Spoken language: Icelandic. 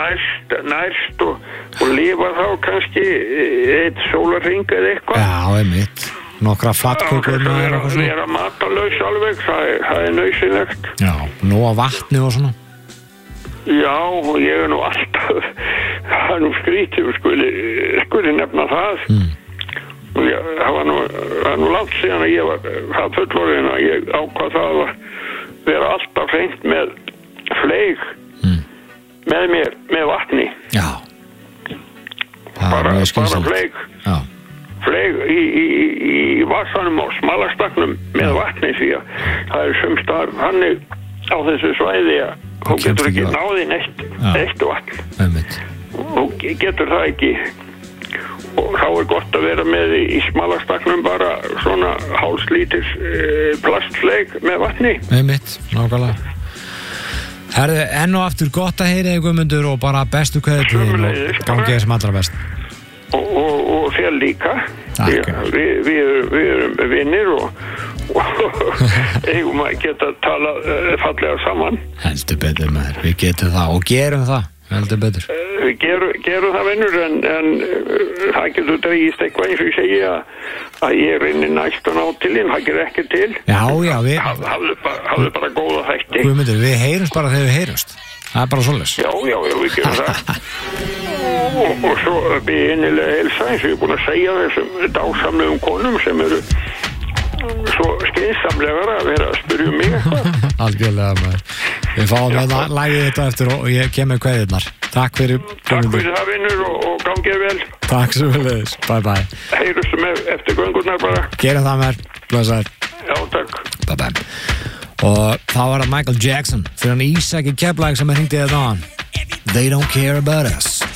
nærst og lifa þá kannski eitt sólarhring eða eitthvað. Já, einmitt. Nokkra flatkökur með eitthvað svona. Vera matalaus alveg, það er nauðsynlegt. Já, nóg af vatni og svona. Já, og ég nú alltaf, það nú skrítið, skuli nefna það. Það var nú langt síðan að ég var það fullorðinn að ég ákvað það að vera alltaf hreint með fleyg með mér, með vatni. Já. Bara fleyg. Já. Fleyg í vassanum og smalastaknum með vatni því að það sums staðar þannig á þessu svæði að þú getur ekki náði neitt vatn. Þú getur það ekki og þá gott að vera með í smalastaknum bara svona hálslítils plastfleyg með vatni. Einmitt, nákvæmlega. Herðu, enn og aftur gott að heyra þig Guðmundur og bara bestu kveðið til þín og gangið sem allra best. Og þér líka. Við erum vinnir og eigum að geta talað fallega saman. Heldur betur maður, við getum það og gerum það, heldur betur. Við gerum það vinnur en það getur dregist eitthvað eins og ég segi að ég reynir næst að ná til þín, það gerir ekki til. Já, við... Hafðu bara góða þætti. Guðmundur, við heyrumst bara þegar við heyrumst. Það er bara svoleiðis. Já, við gerum það. Og svo bið innilega heilsa eins og ég er búin að segja þessum dásamlegum konum sem eru svo skynsamlegar að vera að spyrja mig eitthvað. Algjörlega maður. Við fáum þetta lagið þetta eftir og ég kem með kveðirnar. Takk fyrir það vinnur og gangið vel. Takk svo vel. Bye bye. Heyrjumst með eftir göngurnar bara. Gerum það með. Blessaður. Já, takk. Bye bye. Og þá var það Michael Jackson fyrir hann Ísak í Keflavík sem hringdi þetta á hann. They don't care about us.